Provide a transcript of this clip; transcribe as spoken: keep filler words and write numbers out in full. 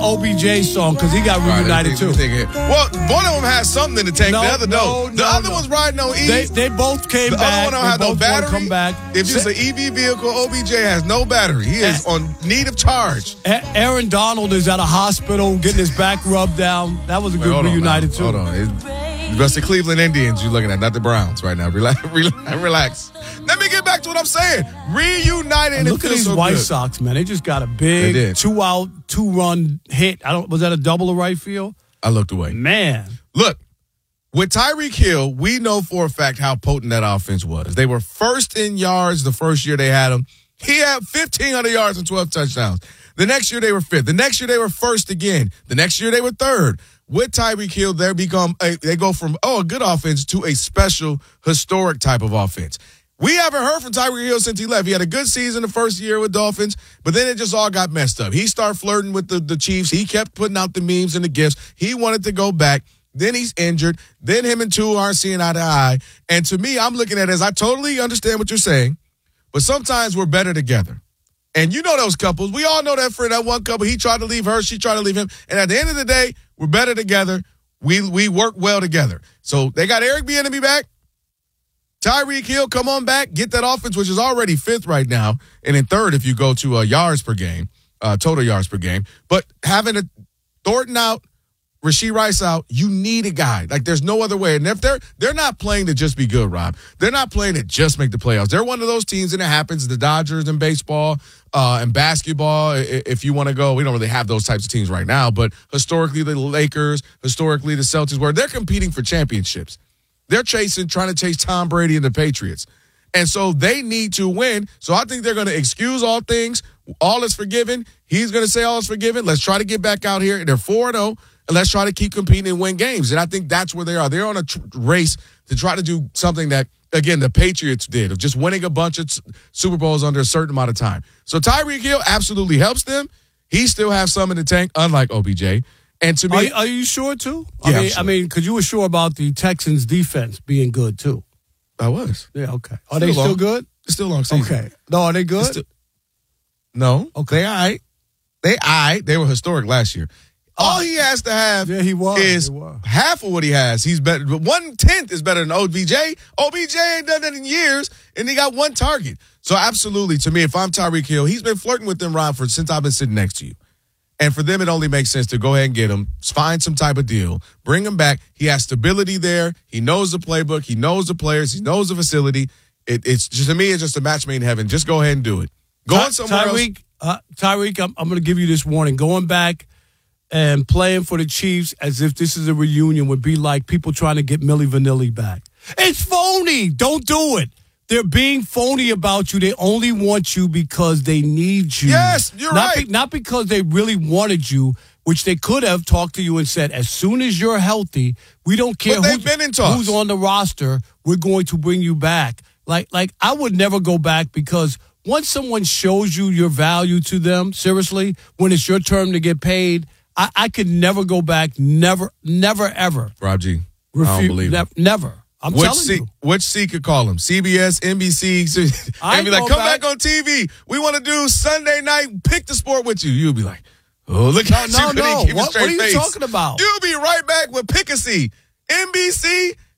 O B J song because he got reunited, too. Well, one of them has something to take. No, the other no, don't. The no, other no. one's riding on E. They, they both came the back. The other one don't have no battery. Come back. If it's an E V vehicle, O B J has no battery. He is A- on need of charge. A- Aaron Donald is at a hospital getting his back rubbed down. That was a Wait, good hold on reunited, now. too. Hold on. It's, that's the Cleveland Indians you're looking at, not the Browns right now. Relax. Relax. Let me get back to what I'm saying. Reunited and look it at these so White good. Sox, man. They just got a They big did. two-out, two-run hit. I don't. Was that a double to right field? I looked away. Man. Look, with Tyreek Hill, we know for a fact how potent that offense was. They were first in yards the first year they had him. He had fifteen hundred yards and twelve touchdowns. The next year they were fifth. The next year they were first again. The next year they were third. With Tyreek Hill, they become a, they go from, oh, a good offense to a special, historic type of offense. We haven't heard from Tyreek Hill since he left. He had a good season the first year with Dolphins, but then it just all got messed up. He started flirting with the, the Chiefs. He kept putting out the memes and the gifts. He wanted to go back. Then he's injured. Then him and Tua aren't seeing eye to eye. And to me, I'm looking at it as I totally understand what you're saying, but sometimes we're better together. And you know those couples. We all know that friend, that one couple. He tried to leave her. She tried to leave him. And at the end of the day, we're better together. We we work well together. So they got Eric Bieniemy back. Tyreek Hill, come on back. Get that offense, which is already fifth right now, and in third if you go to uh, yards per game, uh, total yards per game. But having a Thornton out, Rashee Rice out, you need a guy. Like, there's no other way. And if they're they're not playing to just be good, Rob. They're not playing to just make the playoffs. They're one of those teams, and it happens, the Dodgers in baseball uh, and basketball, if you want to go. We don't really have those types of teams right now, but historically the Lakers, historically the Celtics, where they're competing for championships. They're chasing, trying to chase Tom Brady and the Patriots. And so they need to win. So I think they're going to excuse all things. All is forgiven. He's going to say all is forgiven. Let's try to get back out here. They're four and oh. And let's try to keep competing and win games. And I think that's where they are. They're on a tr- race to try to do something that, again, the Patriots did, of just winning a bunch of Super Bowls under a certain amount of time. So Tyreek Hill absolutely helps them. He still has some in the tank, unlike O B J. And to me, Are, are you sure, too? Yeah, I I'm mean, sure. I mean, because you were sure about the Texans' defense being good, too. I was. Yeah, okay. Are Still they still long. good? It's still a long season. Okay. No, are they good? It's still- no. Okay. They all right. They all right. They were historic last year. All he has to have Yeah, he was. is He was. half of what he has. He's better. One tenth is better than O B J. O B J ain't done that in years, and he got one target. So absolutely, to me, if I'm Tyreek Hill, he's been flirting with them, Ron, for since I've been sitting next to you. And for them, it only makes sense to go ahead and get him, find some type of deal, bring him back. He has stability there. He knows the playbook. He knows the players. He knows the facility. It, it's just, to me, it's just a match made in heaven. Just go ahead and do it. Going Ty- somewhere else. Tyreek, uh, Tyreek, I'm, I'm going to give you this warning. Going back and playing for the Chiefs as if this is a reunion would be like people trying to get Milli Vanilli back. It's phony. Don't do it. They're being phony about you. They only want you because they need you. Yes, you're not right. Be, not because they really wanted you, which they could have talked to you and said, as soon as you're healthy, we don't care But they've who's, been in talks. who's on the roster. We're going to bring you back. Like, like I would never go back because once someone shows you your value to them, seriously, when it's your turn to get paid, I, I could never go back. Never, never, ever. Rob G, I Refu- don't believe ne- it. Never. I'm Which telling C, you. which C could call him? C B S, N B C, I and be ain't like, going come back. back. on T V. We want to do Sunday night, pick the sport with you. You'll be like, oh, look No, at no, you. no. Keep a What- straight what are you face. talking about? You'll be right back with Pick a C. N B C,